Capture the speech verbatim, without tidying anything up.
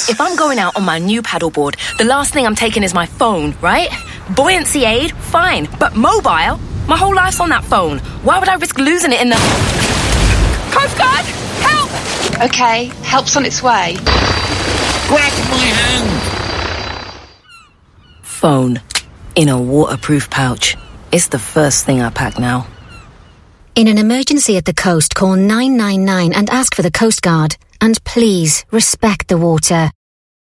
If I'm going out on my new paddleboard, the last thing I'm taking is my phone, right? Buoyancy aid, fine. But mobile? My whole life's on that phone. Why would I risk losing it in the... Coast Guard! Help! Okay, help's on its way. Grab my hand! Phone. In a waterproof pouch. It's the first thing I pack now. In an emergency at the coast, call nine nine nine and ask for the Coast Guard. And please, respect the water.